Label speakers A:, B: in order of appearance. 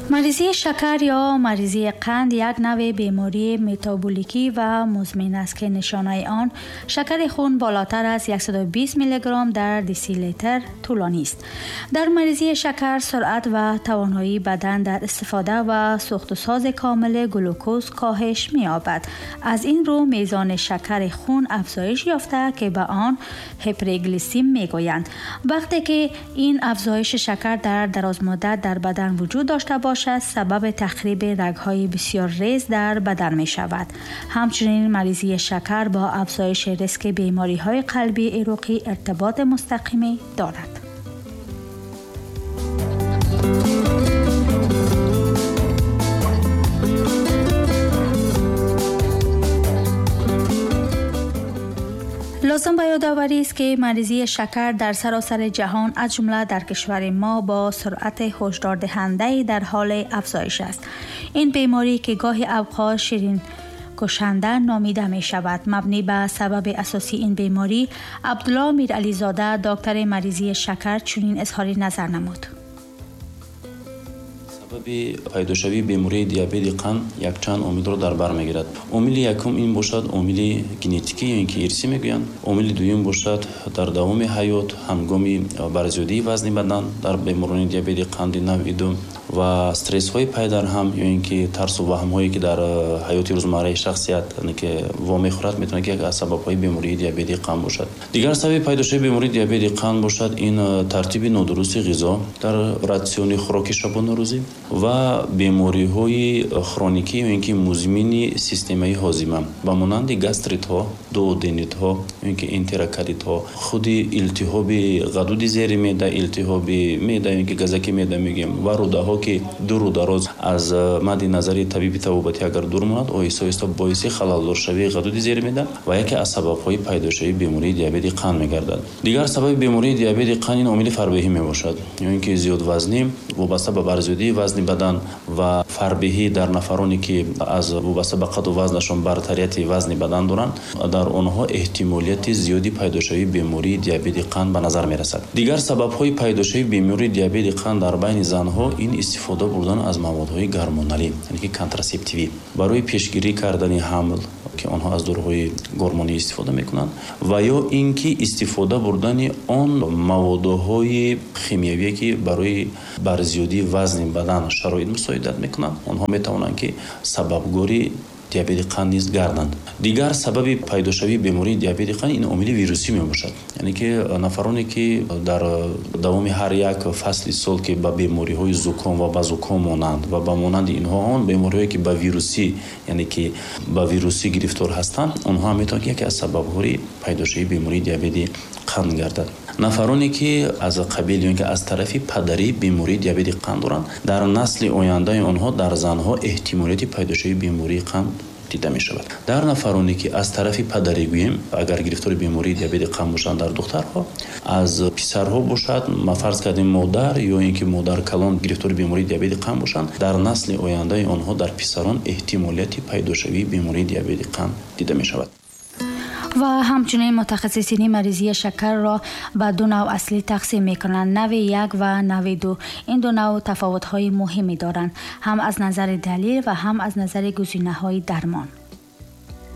A: مریضی شکر یا مریضی قند یک نوع بیماری متابولیکی و مزمن است که نشانه آن شکر خون بالاتر از 120 میلی گرم در دسیلیتر طولانی است. در مریضی شکر سرعت و توانایی بدن در استفاده و ساخت و ساز کامل گلوکوز کاهش می‌یابد. از این رو میزان شکر خون افزایش یافته که به آن هیپرگلیسمی میگویند. وقتی که این افزایش شکر در درازمدت در بدن وجود داشته باشد سبب تخریب رگ‌های بسیار ریز در بدن می شود. همچنین مریضی شکر با افزایش ریسک بیماری‌های قلبی عروقی ارتباط مستقیمی دارد. لازم به یادآوری است که مریضی شکر در سراسر جهان از جمله در کشور ما با سرعت هشدار دهنده در حال افزایش است. این بیماری که گاهی اوقات شیرین کشنده نامیده می شود. مبنی به سبب اساسی این بیماری، عبدالله میرعلیزاده دکتر مریضی شکر چنین اظهار نظر نمود.
B: سبب پیداشوی بیماری دیابت قند یک چند عامل را در بر میگیرد. عامل یکم این باشد عامل ژنتیکی یا اینکه ارثی میگویند. عامل دوم باشد در دوام حیات هنگام برزیادی وزن بدن در بیماران دیابت قند نوع دوم و استرس های پای در هم یا اینکه ترس و وهم هایی که در حیات روزمره شخصیت که وامی خورد میتونه که یک از سبب های بیماری دیابت قند باشد. دیگر سبب پیداشوی بیماری دیابت قند باشد این ترتیب نادرست غذا در راسیون خوراک شبانه روزی و بیماری های کرونیکی یا اینکه مزمن سیستم هاضمه با مانند گاستریت ها، دوودنیت ها یا اینکه انتراکاریت ها، خود التهاب غدود زیر معده، التهاب معده یا اینکه گزکی معده میگیم و روده ها که دور و دراز از مد نظر طبیب طبابتی اگر دور ماند آهسته آهسته باعث خلل شوی غدود زیر معده و یکی از سبب‌های پیداشوی بیماری دیابت قند می‌گردد. دیگر سبب بیماری دیابت قند این عامل فربهی میباشد یا اینکه زیاد وزنی وابسته به برزیادی وزن بدن و فربهی در نفرانی که از وابسته به قد و وزنشان برتریت وزن بدن دارند در آنها احتمالیت زیادی پیداشوی بیماری دیابت قند به نظر میرسد. دیگر سبب‌های پیداشوی بیماری دیابت قند در بین زن‌ها این استفاده بردن از موادهای گرمونالی یعنی که کانتراسپتیوی برای پیشگیری کردن حمل که آنها از داروهای گرمانی استفاده میکنند و یا اینکه استفاده بردن آن موادهای شیمیایی که برای برزیادی وزن بدن شرایط مساعدت میکنند آنها میتوانند که سببگوری دیابت قند نیز گردند. دیگر سبب پیداشوی بیماری دیابت قند این عامل ویروسی میباشد یعنی که نفرانی که در دوام هر یک فصل سال که با بیماری های زکام و بازوکام مانند و با مانند اینها آن بیماری هایی که با ویروسی یعنی که با ویروسی گرفتار هستند آنها میتونند یکی از سبب‌های پیداشوی بیماری دیابت قند گردد. نفرانی که از قبیل یا از طرف پدری بیماری دیابت قند دارند در نسل آینده آنها در زنها احتمالیت پیداشوی بیماری قند دیده می شود. در نفرانی که از طرف پدری گوییم اگر گرفتار بیماری دیابت قند باشند در دخترها از پسرها باشد فرض کردیم مادر یا اینکه مادر کلان گرفتار بیماری دیابت قند باشند در نسل آینده آنها در پسران احتمالیت پیداشوی بیماری دیابت قند دیده می شود.
A: و همچنین متخصصین مریضی شکر را به دو نوع اصلی تقسیم می‌کنند، نوع 1 و نوع 2. این دو نوع تفاوت‌های مهمی دارند، هم از نظر دلیل و هم از نظر گزینه‌های درمان.